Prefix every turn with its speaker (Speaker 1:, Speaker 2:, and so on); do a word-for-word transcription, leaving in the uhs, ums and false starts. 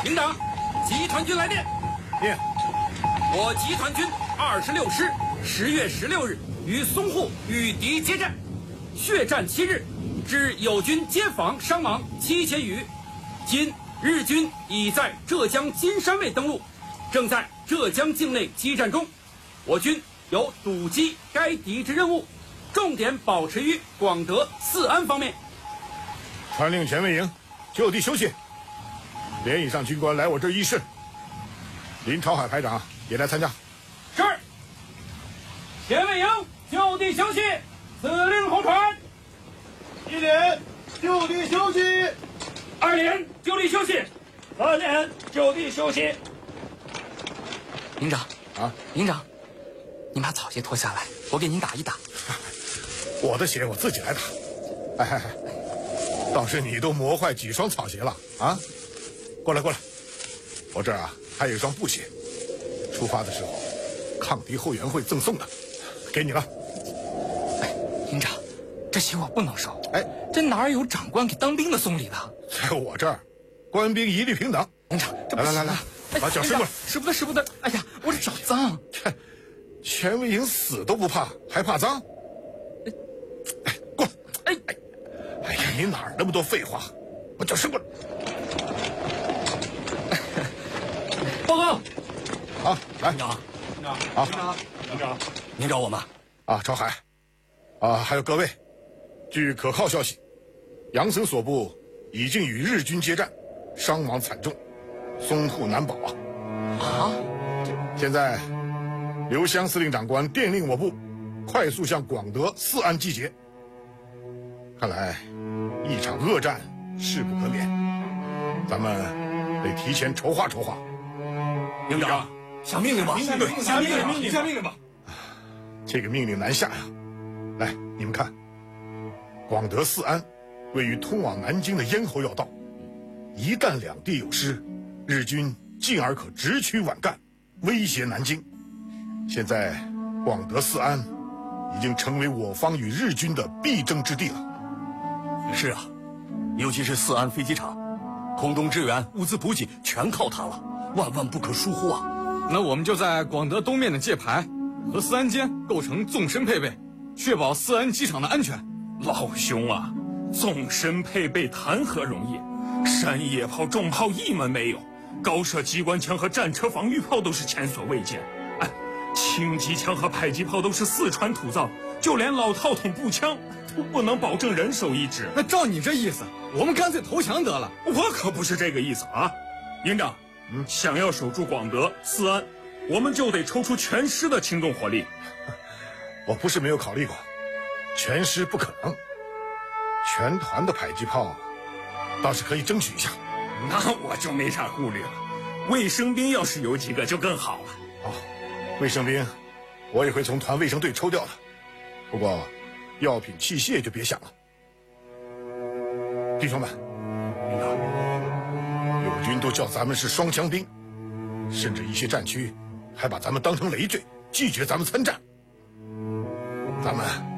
Speaker 1: 营长，集团军来电。
Speaker 2: 念。
Speaker 1: 我集团军二十六师十月十六日与淞沪与敌接战，血战七日，致友军皆防伤亡七千余。今日军已在浙江金山卫登陆，正在浙江境内激战中。我军有堵击该敌之任务，重点保持于广德、四安方面。
Speaker 2: 传令前卫营就地休息。连以上军官来我这儿议事。林朝海排长也来参加。
Speaker 1: 是。前卫营就地休息，此令后传。
Speaker 3: 一连就地休息。
Speaker 1: 二连就地休息。
Speaker 3: 三连就地休息。
Speaker 4: 营长
Speaker 2: 啊，
Speaker 4: 营长，您把草鞋脱下来，我给您打一打。
Speaker 2: 我的鞋我自己来打。哎哎哎，倒是你都磨坏几双草鞋了啊！过来过来，我这儿啊还有一双布鞋，出发的时候抗敌后援会赠送的，给你了。
Speaker 4: 哎，营长，这鞋我不能收。
Speaker 2: 哎，
Speaker 4: 这哪有长官给当兵的送礼的？
Speaker 2: 在我这儿，官兵一律平等。
Speaker 4: 营长，这不
Speaker 2: 来来来来，
Speaker 4: 哎、
Speaker 2: 把脚伸过来。
Speaker 4: 舍不得舍不得！哎呀，我这脚脏。
Speaker 2: 全卫营死都不怕，还怕脏？哎，过来！
Speaker 4: 哎
Speaker 2: 哎，哎呀，你哪儿那么多废话？把脚伸过来。
Speaker 3: 报告。
Speaker 2: 好，来。
Speaker 3: 营长，营长，
Speaker 2: 好，
Speaker 3: 营长，营长，您找我吗？
Speaker 2: 啊，朝海，啊，还有各位，据可靠消息，杨森所部已经与日军接战，伤亡惨重，淞沪难保啊！
Speaker 4: 啊！
Speaker 2: 现在，刘湘司令长官电令我部，快速向广德、四安集结。看来，一场恶战势不可免，咱们得提前筹划筹划。
Speaker 3: 营长，下命令吧！对，下命令吧！下命令吧！
Speaker 2: 这个命令难下呀！来，你们看，广德、四安位于通往南京的咽喉要道，一旦两地有失，日军进而可直趋皖赣，威胁南京。现在，广德、四安已经成为我方与日军的必争之地了。
Speaker 3: 是啊，尤其是四安飞机场，空中支援、物资补给全靠它了，万万不可疏忽啊！
Speaker 5: 那我们就在广德东面的界牌和四安间构成纵深配备，确保四安机场的安全。
Speaker 6: 老兄啊，纵深配备谈何容易？山野炮、重炮一门没有，高射机关枪和战车防御炮都是前所未见。哎，轻机枪和迫击炮都是四川土造，就连老套筒步枪都不能保证人手一支。
Speaker 5: 那照你这意思，我们干脆投降得了。
Speaker 6: 我可不是这个意思啊，营长，嗯，想要守住广德、四安，我们就得抽出全师的轻重火力。
Speaker 2: 我不是没有考虑过，全师不可能，全团的迫击炮倒是可以争取一下。
Speaker 6: 那我就没啥顾虑了，卫生兵要是有几个就更好了。
Speaker 2: 好，卫生兵我也会从团卫生队抽调的，不过药品器械就别想了。弟兄们，友军都叫咱们是双枪兵，甚至一些战区还把咱们当成累赘，拒绝咱们参战。咱们